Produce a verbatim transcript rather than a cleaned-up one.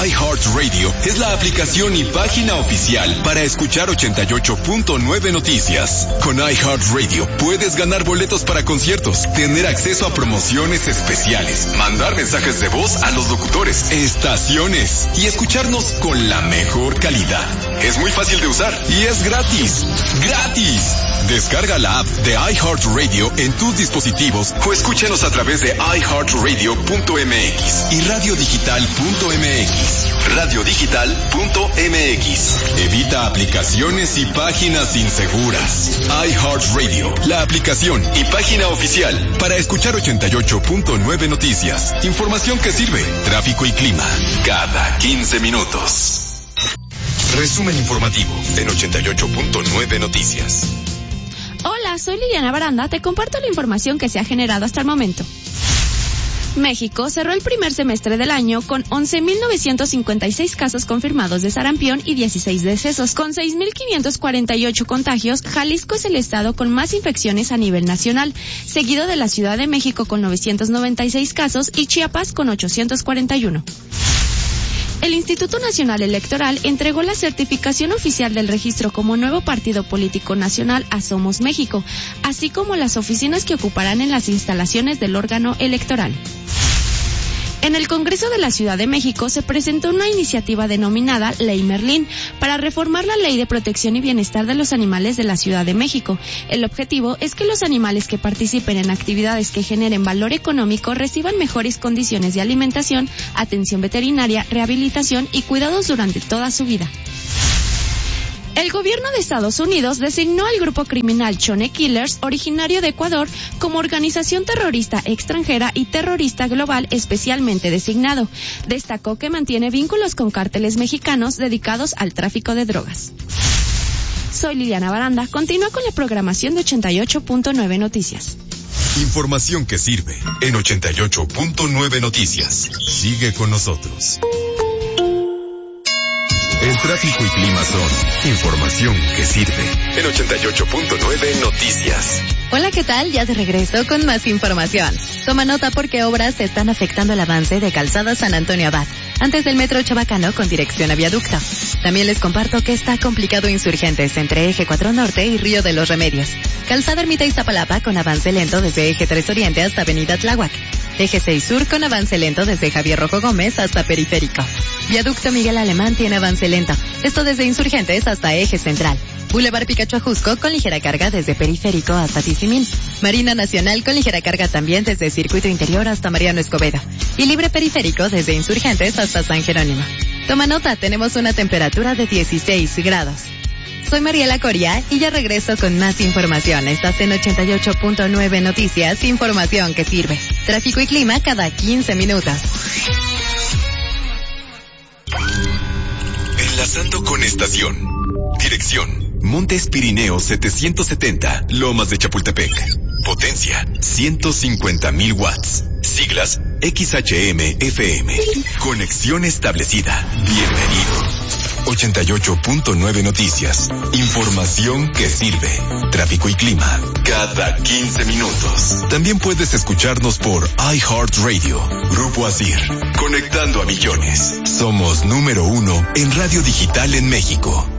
iHeartRadio es la aplicación y página oficial para escuchar ochenta y ocho punto nueve Noticias. Con iHeartRadio puedes ganar boletos para conciertos, tener acceso a promociones especiales, mandar mensajes de voz a los locutores, estaciones y escucharnos con la mejor calidad. Es muy fácil de usar y es gratis. ¡Gratis! Descarga la app de iHeartRadio en tus dispositivos o escúchanos a través de i heart radio punto m x y radio digital punto m x. radio digital punto m x. Evita aplicaciones y páginas inseguras. iHeartRadio, la aplicación y página oficial para escuchar ochenta y ocho punto nueve Noticias. Información que sirve. Tráfico y clima cada quince minutos. Resumen informativo en ochenta y ocho punto nueve Noticias. Hola, soy Liliana Baranda. Te comparto la información que se ha generado hasta el momento. México cerró el primer semestre del año con once mil novecientos cincuenta y seis casos confirmados de sarampión y dieciséis decesos. Con seis mil quinientos cuarenta y ocho contagios, Jalisco es el estado con más infecciones a nivel nacional, seguido de la Ciudad de México con novecientos noventa y seis casos y Chiapas con ochocientos cuarenta y uno. El Instituto Nacional Electoral entregó la certificación oficial del registro como nuevo partido político nacional a Somos México, así como las oficinas que ocuparán en las instalaciones del órgano electoral. En el Congreso de la Ciudad de México se presentó una iniciativa denominada Ley Merlín para reformar la Ley de Protección y Bienestar de los Animales de la Ciudad de México. El objetivo es que los animales que participen en actividades que generen valor económico reciban mejores condiciones de alimentación, atención veterinaria, rehabilitación y cuidados durante toda su vida. El gobierno de Estados Unidos designó al grupo criminal Chone Killers, originario de Ecuador, como organización terrorista extranjera y terrorista global especialmente designado. Destacó que mantiene vínculos con cárteles mexicanos dedicados al tráfico de drogas. Soy Liliana Baranda. Continúa con la programación de ochenta y ocho punto nueve Noticias. Información que sirve en ochenta y ocho punto nueve Noticias. Sigue con nosotros. El tráfico y clima son información que sirve en ochenta y ocho punto nueve Noticias. Hola, ¿qué tal? Ya de regreso con más información. Toma nota porque obras están afectando el avance de Calzada San Antonio Abad, antes del Metro Chabacano con dirección a Viaducto. También les comparto que está complicado Insurgentes entre Eje cuatro Norte y Río de los Remedios. Calzada Ermita Iztapalapa con avance lento desde Eje tres Oriente hasta Avenida Tláhuac. Eje seis Sur con avance lento desde Javier Rojo Gómez hasta Periférico. Viaducto Miguel Alemán tiene avance lento, esto desde Insurgentes hasta Eje Central. Boulevard Picacho Ajusco con ligera carga desde Periférico hasta Tizimín. Marina Nacional con ligera carga también desde Circuito Interior hasta Mariano Escobedo. Y libre periférico desde Insurgentes hasta San Jerónimo. Toma nota, tenemos una temperatura de dieciséis grados. Soy Mariela Coria y ya regreso con más información. Estás en ochenta y ocho punto nueve Noticias, información que sirve. Tráfico y clima cada quince minutos. Enlazando con estación. Dirección: Montes Pirineos setecientos setenta, Lomas de Chapultepec. Potencia: ciento cincuenta mil watts. Siglas: X H M F M. Conexión establecida. Bienvenido. ochenta y ocho punto nueve Noticias. Información que sirve. Tráfico y clima cada quince minutos. También puedes escucharnos por iHeartRadio. Grupo Asir. Conectando a millones. Somos número uno en radio digital en México.